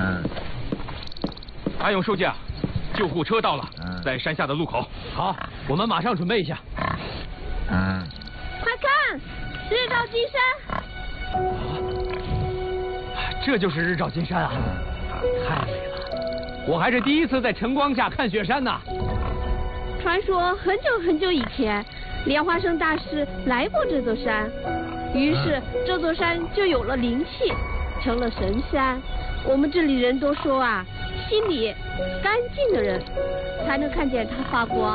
阿勇书记啊，救护车到了，在山下的路口。 好，我们马上准备一下。 快看，日照金山！ 这就是日照金山啊！太美了，我还是第一次在晨光下看雪山呢。 传说很久很久以前，莲花生大师来过这座山，于是这座山就有了灵气，成了神山。我们这里人都说啊，心里干净的人才能看见它发光。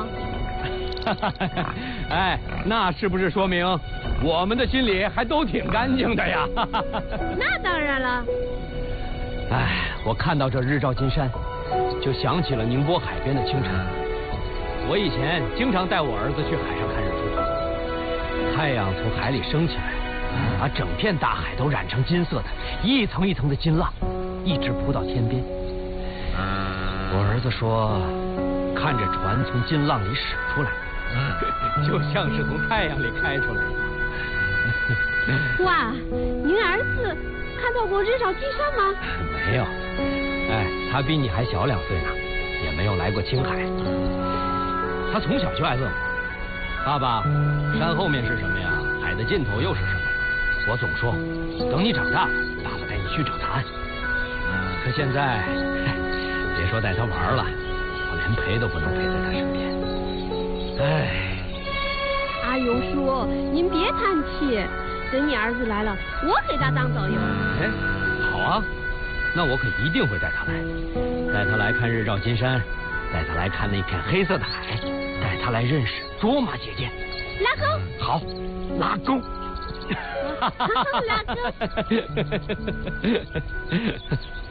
哎，那是不是说明我们的心里还都挺干净的呀？ 那当然了。 哎，我看到这日照金山，就想起了宁波海边的清晨。我以前经常带我儿子去海上看日出，太阳从海里升起来，把整片大海都染成金色的，一层一层的金浪，一直扑到天边。我儿子说，看着船从金浪里驶出来，就像是从太阳里开出来的。 哇，您儿子看到过日照金山吗？ 没有，哎，他比你还小2岁呢，也没有来过青海。他从小就爱问我，爸爸，山后面是什么呀？海的尽头又是什么？我总说，等你长大，爸爸带你去找答案。可现在，别说带他玩了，我连陪都不能陪在他身边。哎， 阿勇叔，您别叹气，等你儿子来了，我给他当导游。 哎，好啊，那我可一定会带他来，带他来看日照金山，带他来看那片黑色的海，带他来认识卓玛姐姐。 拉钩。 好，拉钩。 拉钩。